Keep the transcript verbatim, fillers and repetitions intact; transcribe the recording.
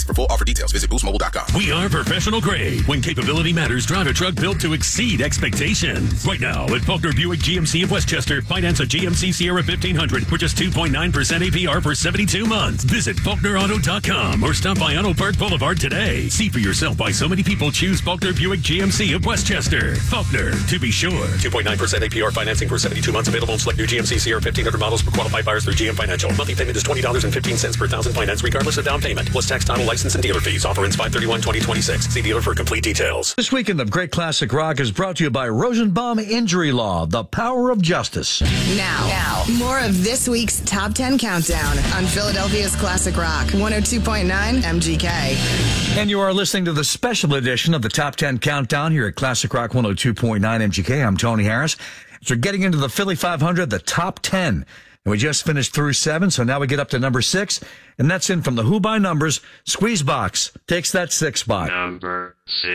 For full offer details, visit boost mobile dot com. We are professional grade. When capability matters, drive a truck built to exceed expectations. Right now at Faulkner Buick G M C of Westchester, finance a G M C Sierra fifteen hundred for just two point nine percent A P R for seventy-two months. Visit faulkner auto dot com or stop by Auto Park Boulevard today. See for yourself why so many people choose Faulkner Buick G M C of Westchester. Faulkner, to be sure. two point nine percent A P R financing for seventy-two months available on select new G M C Sierra fifteen hundred models for qualified buyers through G M Financial. Monthly payment is twenty dollars and fifteen cents per thousand finance regardless of down payment. Plus tax, title, license, and dealer fees. Offer ends five thirty-one twenty twenty-six. See dealer for complete details. This weekend of Great Classic Rock is brought to you by Rosenbaum Injury Law, the power of justice. Now, now, more of this week's Top ten Countdown on Philadelphia's Classic Rock, one oh two point nine M G K. And you are listening to the special edition of the Top ten Countdown here at Classic Rock one oh two point nine M G K. I'm Tony Harris. So we're getting into the Philly five hundred, the top ten. And we just finished through seven, so now we get up to number six. And that's in from the Who by Numbers. Squeezebox takes that six spot. Number six.